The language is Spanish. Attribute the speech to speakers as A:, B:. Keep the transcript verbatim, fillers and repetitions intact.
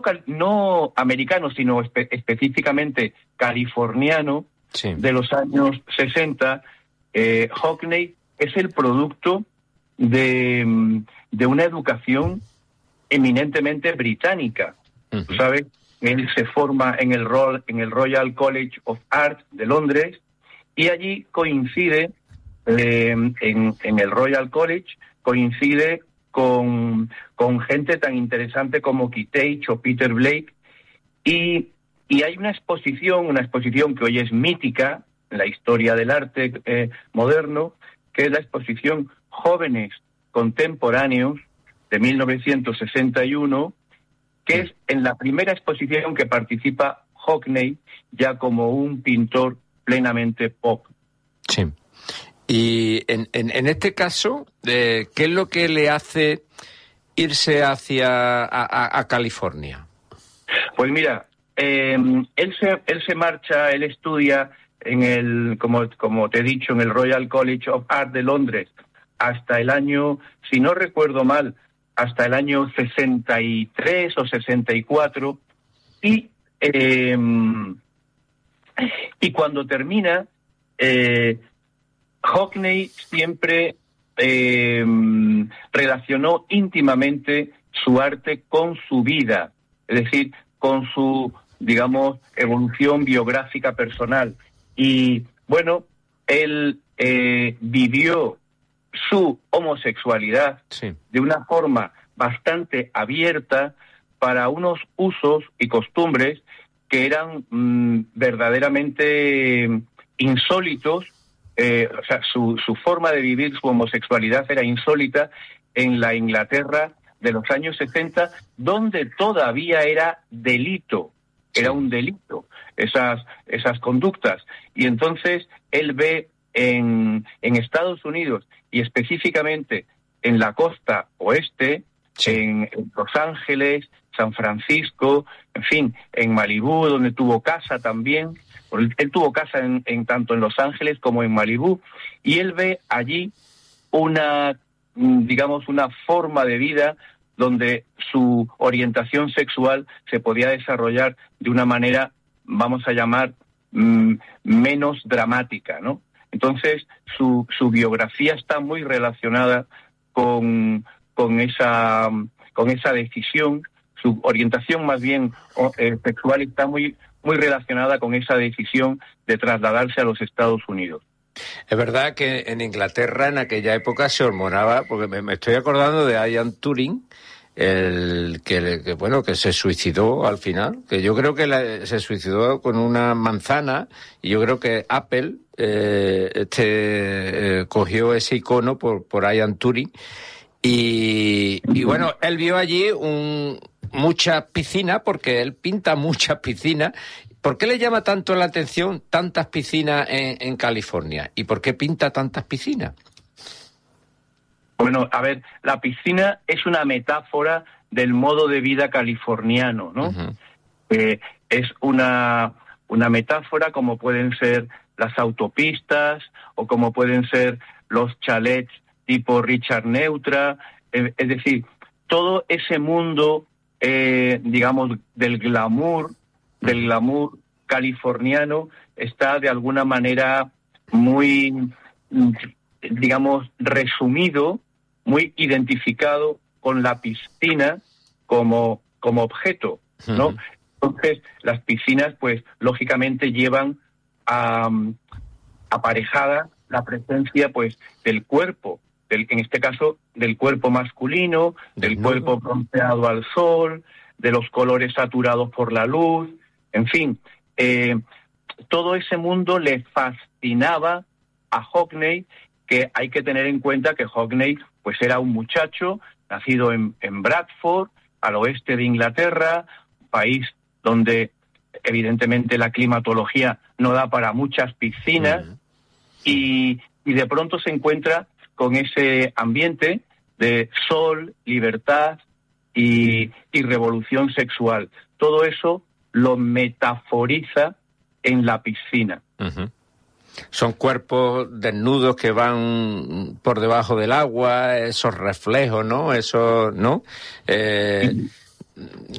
A: cal, no americano, sino espe, específicamente californiano, sí, de los años sesenta, eh, Hockney es el producto de, de una educación eminentemente británica. Uh-huh. ¿Sabes? Él se forma en el, en el Royal College of Art de Londres y allí coincide, eh, en, en el Royal College, coincide con, con gente tan interesante como Keith Tate o Peter Blake, y, y hay una exposición, una exposición que hoy es mítica en la historia del arte eh, moderno, que es la exposición Jóvenes Contemporáneos de mil novecientos sesenta y uno, que es en la primera exposición que participa Hockney ya como un pintor plenamente pop.
B: Sí. Y en, en, en este caso, eh, ¿qué es lo que le hace irse hacia a, a, a California?
A: Pues mira, eh, él se él se marcha, él estudia en el, como como te he dicho, en el Royal College of Art de Londres hasta el año, si no recuerdo mal, hasta el año sesenta y tres o sesenta y cuatro, y eh, y cuando termina, eh, Hockney siempre eh, relacionó íntimamente su arte con su vida, es decir, con su, digamos, evolución biográfica personal. Y, bueno, él eh, vivió su homosexualidad, sí, de una forma bastante abierta para unos usos y costumbres que eran mmm, verdaderamente insólitos. Eh, o sea, su, su forma de vivir su homosexualidad era insólita en la Inglaterra de los años sesenta, donde todavía era delito, era un delito esas, esas conductas. Y entonces él ve en, en Estados Unidos, y específicamente en la costa oeste, sí, en, en Los Ángeles, San Francisco, en fin, en Malibú, donde tuvo casa también. Él tuvo casa en, en tanto en Los Ángeles como en Malibú, y él ve allí una, digamos, una forma de vida donde su orientación sexual se podía desarrollar de una manera, vamos a llamar, mmm, menos dramática, ¿no? Entonces, su, su biografía está muy relacionada con, con, esa, con esa decisión. Su orientación más bien eh, sexual está muy, muy relacionada con esa decisión de trasladarse a los Estados Unidos.
B: Es verdad que en Inglaterra en aquella época se hormonaba, porque me, me estoy acordando de Alan Turing, el que, que bueno que se suicidó al final, que yo creo que la, se suicidó con una manzana, y yo creo que Apple eh, este eh, cogió ese icono por por Alan Turing, y, y bueno, él vio allí un, muchas piscinas, porque él pinta muchas piscinas. ¿Por qué le llama tanto la atención tantas piscinas en, en California? ¿Y por qué pinta tantas piscinas?
A: Bueno, a ver, la piscina es una metáfora del modo de vida californiano, ¿no? Uh-huh. Eh, es una, una metáfora como pueden ser las autopistas o como pueden ser los chalets tipo Richard Neutra, eh, es decir, todo ese mundo, eh, digamos, del glamour, del glamour californiano está de alguna manera muy, digamos, resumido, muy identificado con la piscina como, como objeto, ¿no? Uh-huh. Entonces, las piscinas, pues, lógicamente llevan a, aparejada la presencia, pues, del cuerpo, del, en este caso, del cuerpo masculino, del uh-huh. cuerpo bronceado al sol, de los colores saturados por la luz, en fin, eh, todo ese mundo le fascinaba a Hockney, que hay que tener en cuenta que Hockney pues era un muchacho nacido en, en Bradford, al oeste de Inglaterra, un país donde evidentemente la climatología no da para muchas piscinas, uh-huh. y, y de pronto se encuentra con ese ambiente de sol, libertad y, y revolución sexual. Todo eso lo metaforiza en la piscina.
B: Uh-huh. Son cuerpos desnudos que van por debajo del agua, esos reflejos, ¿no? Eso, ¿no? Eh,